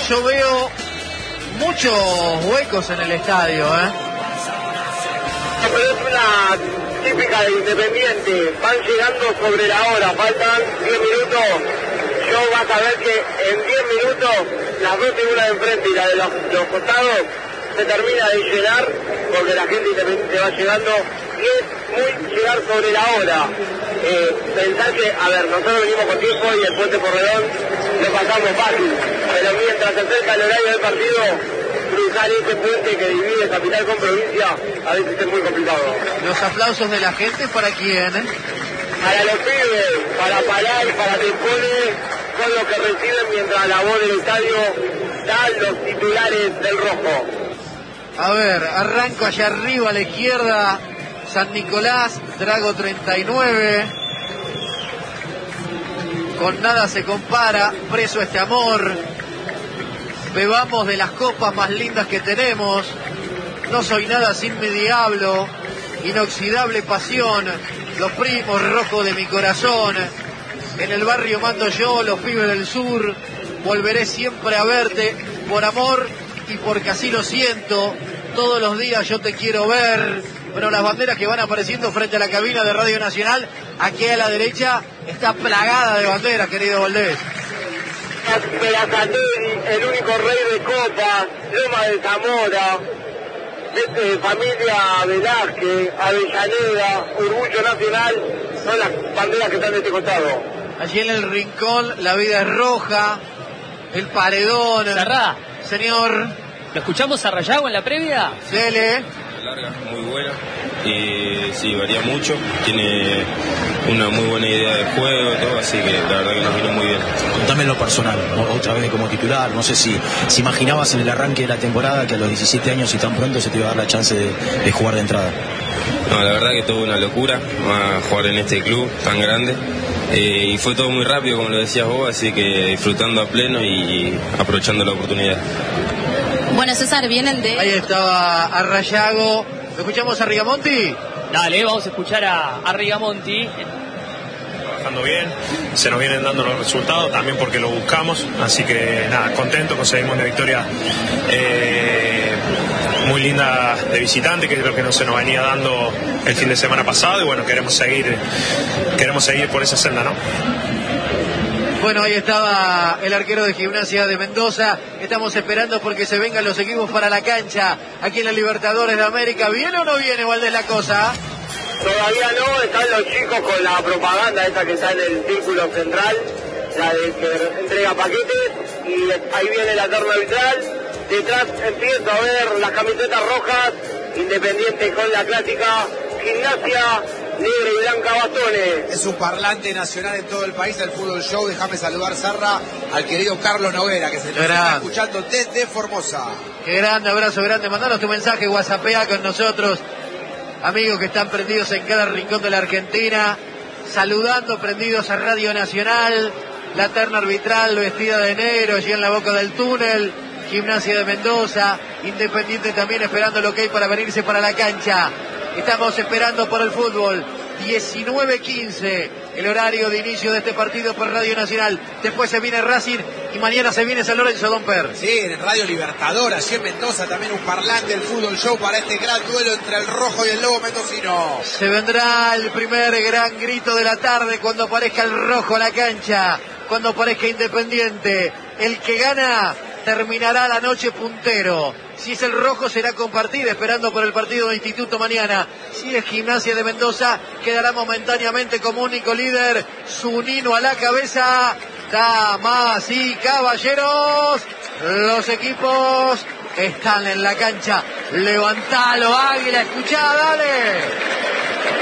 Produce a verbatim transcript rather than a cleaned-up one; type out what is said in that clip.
yo veo muchos huecos en el estadio, ¿eh? Pero es una típica de Independiente, van llegando sobre la hora, faltan diez minutos, yo vas a ver que en diez minutos las dos tribunas de enfrente y la de los, los costados se termina de llenar porque la gente Independiente va llegando y es muy llegar sobre la hora. Eh, pensar que, a ver, nosotros venimos con tiempo y el puente Porredón lo pasamos fácil, pero mientras se acerca el horario del partido, cruzar ese puente que divide capital con provincia a veces es muy complicado. Los aplausos de la gente, ¿para quién? Eh? Para los pibes, para Palar, para Tescone, son los que reciben mientras la voz del estadio dan los titulares del rojo. A ver, arranco allá arriba a la izquierda, San Nicolás, Drago treinta y nueve. Con nada se compara, preso este amor. Bebamos de las copas más lindas que tenemos. No soy nada sin mi diablo. Inoxidable pasión. Los primos rojos de mi corazón. En el barrio mando yo, los pibes del sur. Volveré siempre a verte por amor y porque así lo siento. Todos los días yo te quiero ver. Bueno, las banderas que van apareciendo frente a la cabina de Radio Nacional, aquí a la derecha, está plagada de banderas, querido Valdés. Berazategui, el único rey de copas, Loma de Zamora, este, familia Velázquez, Avellaneda, Orgullo Nacional, son las banderas que están de este costado. Allí en el rincón, la vida es roja, el paredón. Sarrá. Señor. ¿Lo escuchamos a Rayago en la previa? Dele. Larga, muy buena, y sí, varía mucho, tiene una muy buena idea de juego y todo, así que la verdad que nos vino muy bien. Contame en lo personal, otra vez como titular, no sé si, si imaginabas en el arranque de la temporada que a los diecisiete años y tan pronto se te iba a dar la chance de, de jugar de entrada. No, la verdad que todo una locura, a jugar en este club tan grande, eh, y fue todo muy rápido como lo decías vos, así que disfrutando a pleno y aprovechando la oportunidad. Bueno, César, vienen de... Ahí estaba a Rayago. ¿Lo escuchamos a Rigamonti? Dale, vamos a escuchar a, a Rigamonti. Trabajando bien, se nos vienen dando los resultados, también porque lo buscamos, así que nada, contento, conseguimos una victoria eh, muy linda de visitante, que es lo que no se nos venía dando el fin de semana pasado, y bueno, queremos seguir, queremos seguir por esa senda, ¿no? Bueno, ahí estaba el arquero de Gimnasia de Mendoza. Estamos esperando porque se vengan los equipos para la cancha aquí en la Libertadores de América. ¿Viene o no viene, Valdés, la cosa? Todavía no, están los chicos con la propaganda esa que está en el círculo central, la de que entrega paquetes, y ahí viene la terna arbitral. Detrás empiezo a ver las camisetas rojas, Independiente con la clásica, Gimnasia negra y blanca bastones. Es un parlante nacional en todo el país del Fútbol Show. Déjame saludar, Sarra, al querido Carlos Noguera, que se nos está escuchando desde Formosa. Qué grande, abrazo grande. Mandanos tu mensaje, WhatsAppea con nosotros. Amigos que están prendidos en cada rincón de la Argentina, saludando, prendidos a Radio Nacional. La terna arbitral vestida de negro, allí en la boca del túnel. Gimnasia de Mendoza, Independiente también esperando lo que hay para venirse para la cancha. Estamos esperando por el fútbol. diecinueve quince, el horario de inicio de este partido por Radio Nacional. Después se viene Racing y mañana se viene San Lorenzo, Don Per. Sí, en Radio Libertador, allí en Mendoza, también un parlante del Fútbol Show para este gran duelo entre el rojo y el lobo mendocino. Se vendrá el primer gran grito de la tarde cuando aparezca el rojo a la cancha, cuando aparezca Independiente. El que gana terminará la noche puntero. Si es el rojo será compartida, esperando por el partido de Instituto mañana. Si es Gimnasia de Mendoza, quedará momentáneamente como único líder. Zunino a la cabeza. Damas y caballeros, los equipos están en la cancha. Levantalo, Águila, escuchá, dale.